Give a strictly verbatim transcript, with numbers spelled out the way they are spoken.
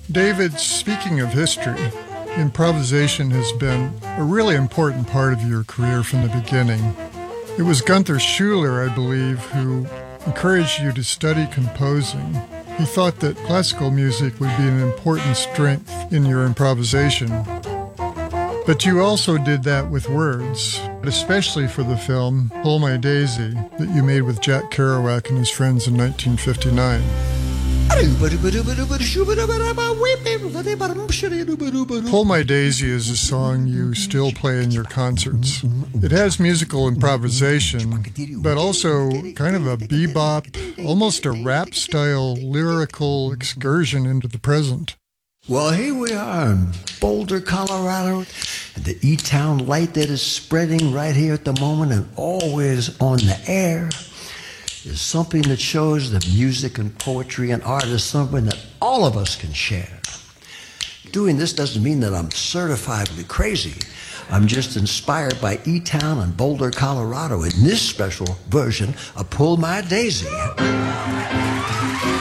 David, speaking of history, improvisation has been a really important part of your career from the beginning. It was Gunther Schuller, I believe, who encouraged you to study composing. He thought that classical music would be an important strength in your improvisation. But you also did that with words, especially for the film Pull My Daisy that you made with Jack Kerouac and his friends in nineteen fifty-nine. Pull My Daisy is a song you still play in your concerts. It has musical improvisation, but also kind of a bebop, almost a rap-style lyrical excursion into the present. Well, here we are in Boulder, Colorado, and the E-Town light that is spreading right here at the moment and always on the air is something that shows that music and poetry and art is something that all of us can share. Doing this doesn't mean that I'm certifiably crazy. I'm just inspired by E-Town and Boulder, Colorado in this special version of Pull My Daisy.